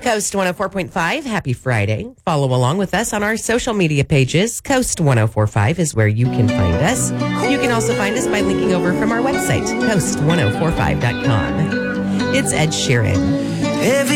Coast 104.5, happy Friday. Follow along with us on our social media pages. Coast 104.5 is where you can find us. You can also find us by linking over from our website, coast1045.com. It's Ed Sheeran.